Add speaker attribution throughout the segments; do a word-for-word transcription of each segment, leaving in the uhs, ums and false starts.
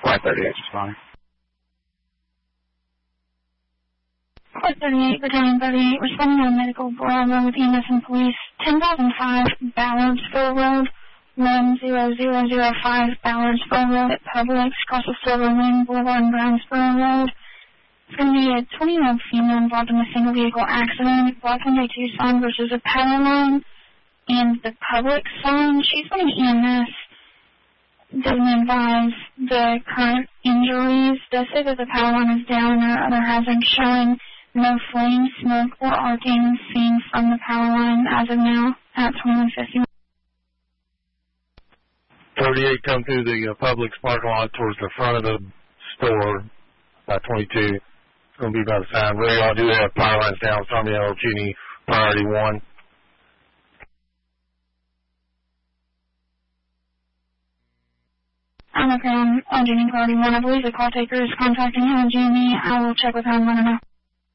Speaker 1: Flight thirty-eight, responding.
Speaker 2: Flight thirty-eight, Battalion thirty-eight, responding to a medical Bravo with E M S and police. ten thousand five, Ballardsville Road, one zero zero zero five, Ballardsville Road at Publix, across the Silver Wing Boulevard and Brownsboro Road. It's going to be a twenty-year-old female involved in a single vehicle accident. Welcome to Tucson versus a power line and the Publix sign. She's going to E M S. Doesn't advise the current injuries. Does say that the power line is down and there are other hazards showing no flame, smoke, or arcing seen from the power line as of now at twenty-one fifty-one.
Speaker 3: thirty-eight come through the uh, Publix parking lot towards the front of the store by twenty-two. It's going to be by the side. Really, I do have power lines down from the L G N E priority one.
Speaker 2: I'm okay on L G N E priority one. I believe the call taker is contacting L G N E. I will check with her and let her know.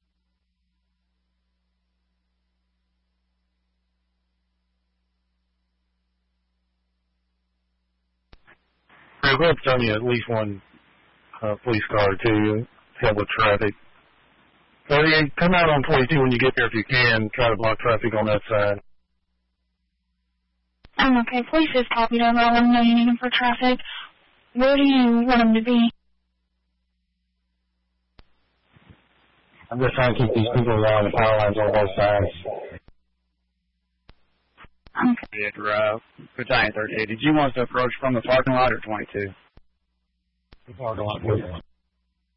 Speaker 3: We're going to send you at least one uh, police car to help with traffic. thirty-eight, come out on twenty-two when you get there if you can. Try to block traffic on that side.
Speaker 2: I'm okay. Police is copied over. I'll let them know you need them for traffic. Where do you want them to be?
Speaker 3: I'm just trying to keep these people around the power lines on both sides.
Speaker 2: Okay.
Speaker 1: Uh, Battalion thirty-eight, did you want us to approach from the parking lot or twenty-two?
Speaker 3: The parking lot, please.